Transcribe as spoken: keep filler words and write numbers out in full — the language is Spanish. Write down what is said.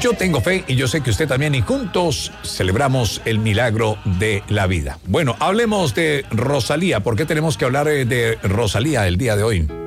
Yo tengo fe y yo sé que usted también, y juntos celebramos el milagro de la vida. Bueno, hablemos de Rosalía. ¿Por qué tenemos que hablar de Rosalía el día de hoy?